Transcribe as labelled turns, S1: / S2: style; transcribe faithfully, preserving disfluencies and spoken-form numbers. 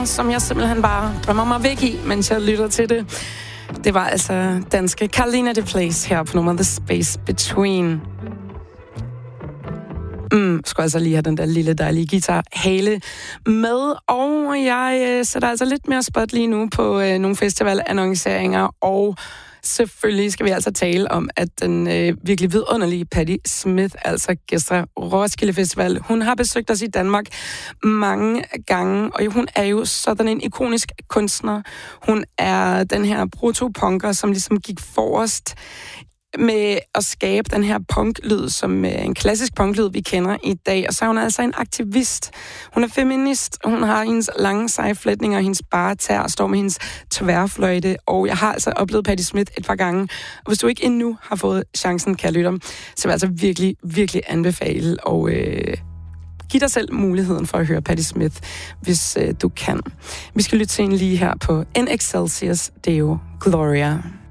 S1: som jeg simpelthen bare drømmer mig væk i, mens jeg lytter til det. Det var altså danske Carolina de Place her på nummeret The Space Between. Mm, skulle altså lige have den der lille dejlige guitar hale med, og jeg øh, sætter altså lidt mere spot lige nu på øh, nogle festivalannonceringer, og selvfølgelig skal vi altså tale om, at den øh, virkelig vidunderlige Patti Smith, altså gæster Roskilde Festival, hun har besøgt os i Danmark mange gange, og hun er jo sådan en ikonisk kunstner. Hun er den her proto-punker, som ligesom gik forrest med at skabe den her punklyd, som er en klassisk punklyd, vi kender i dag. Og så er hun altså en aktivist. Hun er feminist, hun har hendes lange seje flætninger, hendes bare tær, og står med hendes tværfløjte. Og jeg har altså oplevet Patti Smith et par gange. Og hvis du ikke endnu har fået chancen, kan jeg lytte om, så vil jeg altså virkelig, virkelig anbefale og øh, give dig selv muligheden for at høre Patti Smith, hvis øh, du kan. Vi skal lytte til en lige her på In Excelsis Deo Gloria.